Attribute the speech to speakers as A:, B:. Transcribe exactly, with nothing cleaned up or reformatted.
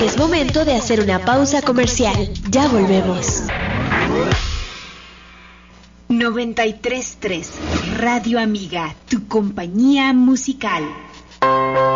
A: Es momento de hacer una pausa comercial. Ya volvemos.
B: noventa y tres punto tres Radio Amiga, tu compañía musical.